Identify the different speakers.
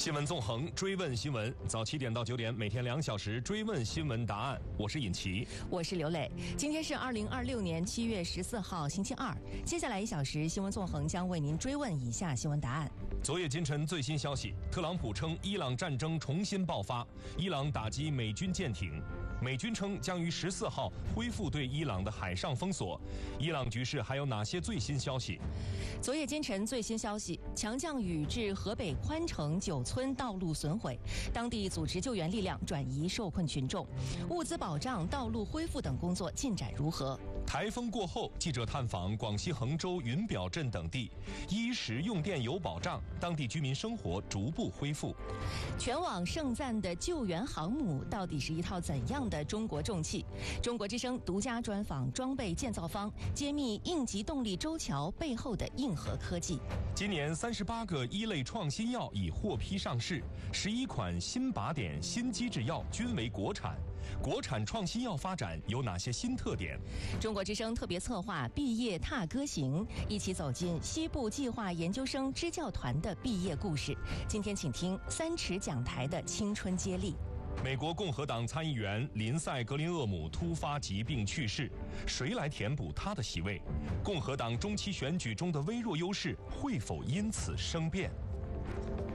Speaker 1: 新闻纵横，追问新闻，早7点到9点，每天2小时追问新闻答案。我是尹奇，
Speaker 2: 我是刘磊。今天是2026年7月14号，星期二。接下来1小时，新闻纵横将为您追问以下新闻答案。
Speaker 1: 昨夜今晨最新消息，特朗普称伊朗战争重新爆发，伊朗打击美军舰艇，美军称将于14号恢复对伊朗的海上封锁。伊朗局势还有哪些最新消息？
Speaker 2: 昨夜今晨最新消息，强降雨致河北宽城9村道路损毁，当地组织救援力量转移受困群众，物资保障、道路恢复等工作进展如何？
Speaker 1: 台风过后，记者探访广西衡州云表镇等地，衣食用电有保障，当地居民生活逐步恢复。
Speaker 2: 全网盛赞的救援航母到底是一套怎样的中国重器？中国之声独家专访装备建造方，揭秘应急动力舟桥背后的硬核科技。
Speaker 1: 今年38个一类创新药已获批上市，11款新靶点、新机制药均为国产。国产创新药发展有哪些新特点？
Speaker 2: 中国之声特别策划毕业踏歌行，一起走进西部计划研究生支教团的毕业故事。今天请听3尺讲台的青春接力。
Speaker 1: 美国共和党参议员林赛·格林厄姆突发疾病去世，谁来填补他的席位？共和党中期选举中的微弱优势会否因此生变？